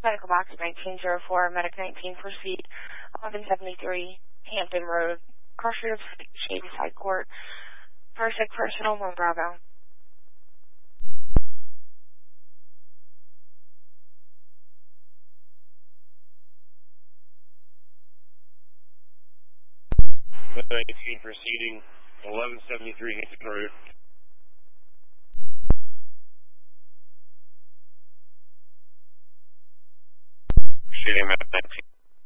Medical Box 1904, Medic 19, proceed. 1173 Hampton Road, Crossroads, Shadyside Court. First sick personal, 1 Bravo. Medic 19 proceeding, 1173 Hampton Road. Proceeding Medic 19.